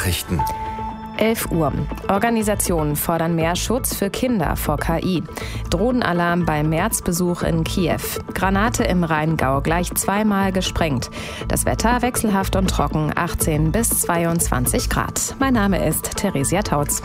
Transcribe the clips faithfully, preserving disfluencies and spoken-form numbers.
Nachrichten. elf Uhr. Organisationen fordern mehr Schutz für Kinder vor K I. Drohnenalarm beim Märzbesuch in Kiew. Granate im Rheingau gleich zweimal gesprengt. Das Wetter wechselhaft und trocken, achtzehn bis zweiundzwanzig Grad. Mein Name ist Theresia Tautz.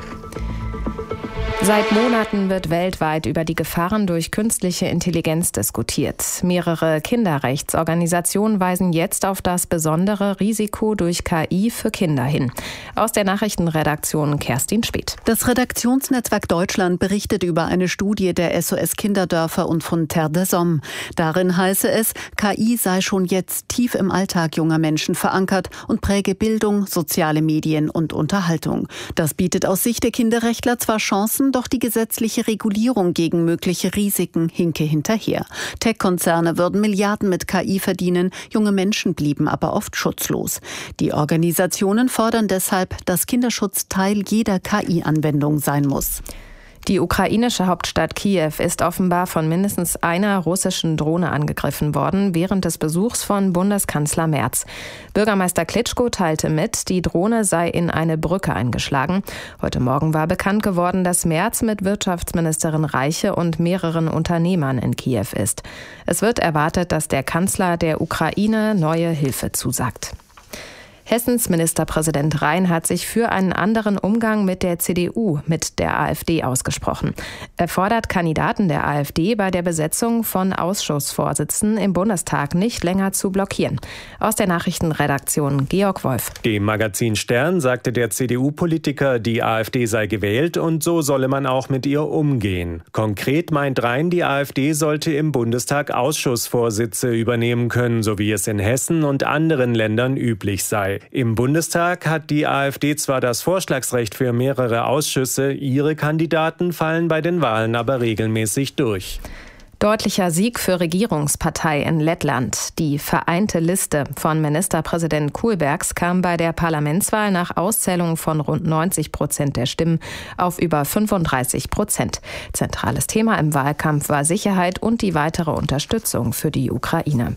Seit Monaten wird weltweit über die Gefahren durch künstliche Intelligenz diskutiert. Mehrere Kinderrechtsorganisationen weisen jetzt auf das besondere Risiko durch K I für Kinder hin. Aus der Nachrichtenredaktion Kerstin Speth. Das Redaktionsnetzwerk Deutschland berichtet über eine Studie der S O S Kinderdörfer und von Terre des Hommes. Darin heiße es, K I sei schon jetzt tief im Alltag junger Menschen verankert und präge Bildung, soziale Medien und Unterhaltung. Das bietet aus Sicht der Kinderrechtler zwar Chancen, doch die gesetzliche Regulierung gegen mögliche Risiken hinke hinterher. Tech-Konzerne würden Milliarden mit K I verdienen, junge Menschen blieben aber oft schutzlos. Die Organisationen fordern deshalb, dass Kinderschutz Teil jeder K I-Anwendung sein muss. Die ukrainische Hauptstadt Kiew ist offenbar von mindestens einer russischen Drohne angegriffen worden während des Besuchs von Bundeskanzler Merz. Bürgermeister Klitschko teilte mit, die Drohne sei in eine Brücke eingeschlagen. Heute Morgen war bekannt geworden, dass Merz mit Wirtschaftsministerin Reiche und mehreren Unternehmern in Kiew ist. Es wird erwartet, dass der Kanzler der Ukraine neue Hilfe zusagt. Hessens Ministerpräsident Rhein hat sich für einen anderen Umgang mit der C D U, mit der AfD ausgesprochen. Er fordert Kandidaten der AfD bei der Besetzung von Ausschussvorsitzenden im Bundestag nicht länger zu blockieren. Aus der Nachrichtenredaktion Georg Wolf. Dem Magazin Stern sagte der C D U-Politiker, die AfD sei gewählt und so solle man auch mit ihr umgehen. Konkret meint Rhein, die AfD sollte im Bundestag Ausschussvorsitze übernehmen können, so wie es in Hessen und anderen Ländern üblich sei. Im Bundestag hat die AfD zwar das Vorschlagsrecht für mehrere Ausschüsse, ihre Kandidaten fallen bei den Wahlen aber regelmäßig durch. Deutlicher Sieg für Regierungspartei in Lettland. Die vereinte Liste von Ministerpräsident Kullbergs kam bei der Parlamentswahl nach Auszählung von rund neunzig Prozent der Stimmen auf über fünfunddreißig Prozent. Zentrales Thema im Wahlkampf war Sicherheit und die weitere Unterstützung für die Ukraine.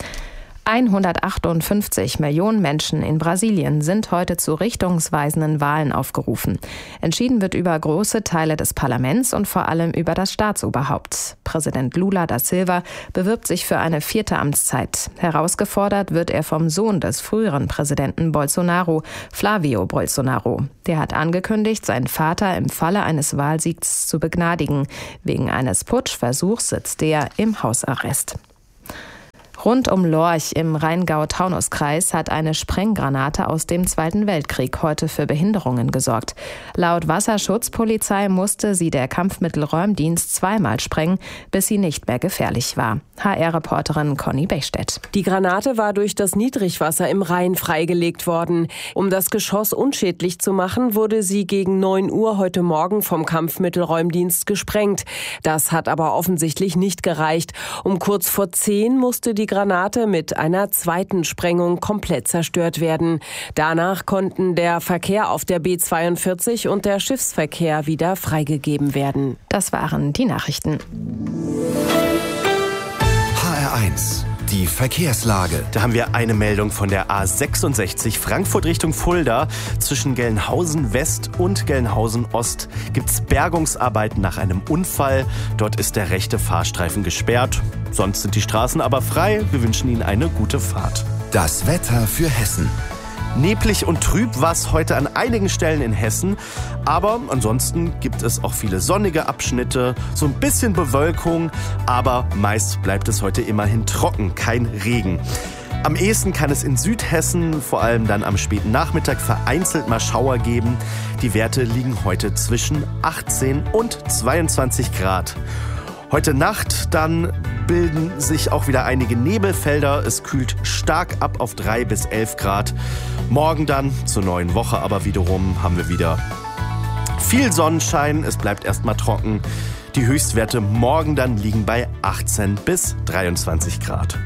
hundertachtundfünfzig Millionen Menschen in Brasilien sind heute zu richtungsweisenden Wahlen aufgerufen. Entschieden wird über große Teile des Parlaments und vor allem über das Staatsoberhaupt. Präsident Lula da Silva bewirbt sich für eine vierte Amtszeit. Herausgefordert wird er vom Sohn des früheren Präsidenten Bolsonaro, Flávio Bolsonaro. Der hat angekündigt, seinen Vater im Falle eines Wahlsiegs zu begnadigen. Wegen eines Putschversuchs sitzt er im Hausarrest. Rund um Lorch im Rheingau-Taunus-Kreis hat eine Sprenggranate aus dem Zweiten Weltkrieg heute für Behinderungen gesorgt. Laut Wasserschutzpolizei musste sie der Kampfmittelräumdienst zweimal sprengen, bis sie nicht mehr gefährlich war. H R-Reporterin Conny Bechstedt. Die Granate war durch das Niedrigwasser im Rhein freigelegt worden. Um das Geschoss unschädlich zu machen, wurde sie gegen neun Uhr heute Morgen vom Kampfmittelräumdienst gesprengt. Das hat aber offensichtlich nicht gereicht. Um kurz vor zehn musste die Granate mit einer zweiten Sprengung komplett zerstört werden. Danach konnten der Verkehr auf der B zweiundvierzig und der Schiffsverkehr wieder freigegeben werden. Das waren die Nachrichten. H R eins. Die Verkehrslage. Da haben wir eine Meldung von der A sechsundsechzig Frankfurt Richtung Fulda. Zwischen Gelnhausen West und Gelnhausen Ost gibt es Bergungsarbeiten nach einem Unfall. Dort ist der rechte Fahrstreifen gesperrt. Sonst sind die Straßen aber frei. Wir wünschen Ihnen eine gute Fahrt. Das Wetter für Hessen. Neblig und trüb war es heute an einigen Stellen in Hessen, aber ansonsten gibt es auch viele sonnige Abschnitte, so ein bisschen Bewölkung, aber meist bleibt es heute immerhin trocken, kein Regen. Am ehesten kann es in Südhessen, vor allem dann am späten Nachmittag, vereinzelt mal Schauer geben. Die Werte liegen heute zwischen achtzehn und zweiundzwanzig Grad. Heute Nacht dann bilden sich auch wieder einige Nebelfelder. Es kühlt stark ab auf drei bis elf Grad. Morgen dann zur neuen Woche aber wiederum haben wir wieder viel Sonnenschein. Es bleibt erstmal trocken. Die Höchstwerte morgen dann liegen bei achtzehn bis dreiundzwanzig Grad.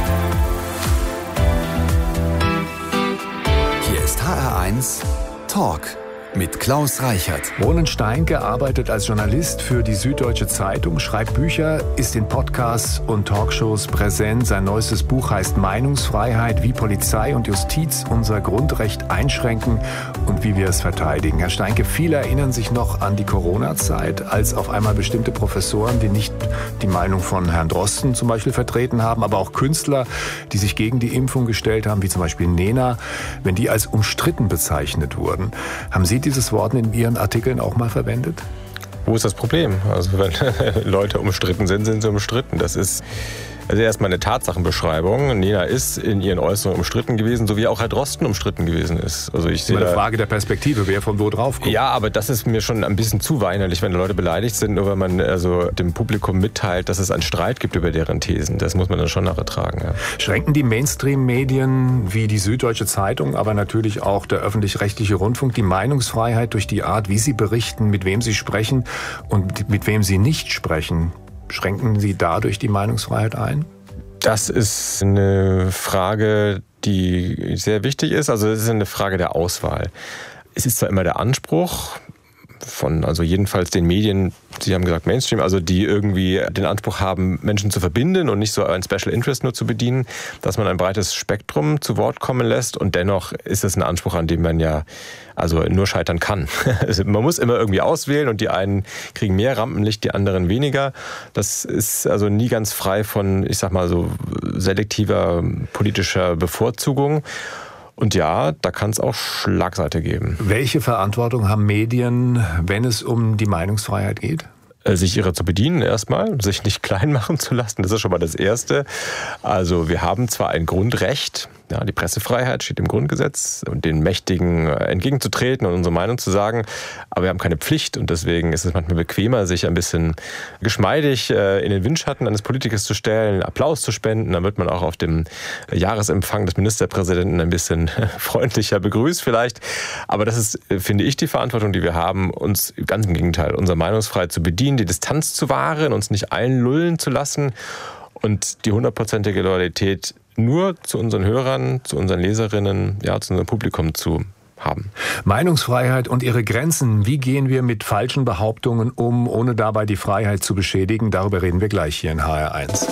Hier ist H R eins Talk. mit Klaus Reichert. Ronen Steinke arbeitet als Journalist für die Süddeutsche Zeitung, schreibt Bücher, ist in Podcasts und Talkshows präsent. Sein neuestes Buch heißt Meinungsfreiheit, wie Polizei und Justiz unser Grundrecht einschränken und wie wir es verteidigen. Herr Steinke, viele erinnern sich noch an die Corona-Zeit, als auf einmal bestimmte Professoren, die nicht die Meinung von Herrn Drosten zum Beispiel vertreten haben, aber auch Künstler, die sich gegen die Impfung gestellt haben, wie zum Beispiel Nena, wenn die als umstritten bezeichnet wurden. Haben Sie dieses Wort in Ihren Artikeln auch mal verwendet? Wo ist das Problem? Also wenn Leute umstritten sind, sind sie umstritten. Das ist also erstmal eine Tatsachenbeschreibung. Nena ist in ihren Äußerungen umstritten gewesen, so wie auch Herr Drosten umstritten gewesen ist. Also ich sehe eine Frage der Perspektive, wer von wo drauf guckt. Ja, aber das ist mir schon ein bisschen zu weinerlich, wenn Leute beleidigt sind, nur weil man also dem Publikum mitteilt, dass es einen Streit gibt über deren Thesen. Das muss man dann schon nachertragen. Ja. Schränken die Mainstream-Medien wie die Süddeutsche Zeitung, aber natürlich auch der öffentlich-rechtliche Rundfunk die Meinungsfreiheit durch die Art, wie sie berichten, mit wem sie sprechen und mit wem sie nicht sprechen? Schränken Sie dadurch die Meinungsfreiheit ein? Das ist eine Frage, die sehr wichtig ist. Also es ist eine Frage der Auswahl. Es ist zwar immer der Anspruch von, also jedenfalls den Medien, Sie haben gesagt Mainstream, also die irgendwie den Anspruch haben, Menschen zu verbinden und nicht so ein Special Interest nur zu bedienen, dass man ein breites Spektrum zu Wort kommen lässt, und dennoch ist es ein Anspruch, an dem man ja also nur scheitern kann. Also man muss immer irgendwie auswählen, und die einen kriegen mehr Rampenlicht, die anderen weniger. Das ist also nie ganz frei von, ich sag mal so, selektiver politischer Bevorzugung. Und ja, da kann es auch Schlagseite geben. Welche Verantwortung haben Medien, wenn es um die Meinungsfreiheit geht? Sich ihrer zu bedienen erstmal, sich nicht klein machen zu lassen, das ist schon mal das Erste. Also wir haben zwar ein Grundrecht, ja, die Pressefreiheit steht im Grundgesetz, und den Mächtigen entgegenzutreten und unsere Meinung zu sagen, aber wir haben keine Pflicht, und deswegen ist es manchmal bequemer, sich ein bisschen geschmeidig in den Windschatten eines Politikers zu stellen, Applaus zu spenden, dann wird man auch auf dem Jahresempfang des Ministerpräsidenten ein bisschen freundlicher begrüßt vielleicht, aber das ist, finde ich, die Verantwortung, die wir haben, uns ganz im Gegenteil, unsere Meinungsfreiheit zu bedienen, die Distanz zu wahren, uns nicht einlullen zu lassen und die hundertprozentige Loyalität nur zu unseren Hörern, zu unseren Leserinnen, ja, zu unserem Publikum zu haben. Meinungsfreiheit und ihre Grenzen. Wie gehen wir mit falschen Behauptungen um, ohne dabei die Freiheit zu beschädigen? Darüber reden wir gleich hier in H R eins.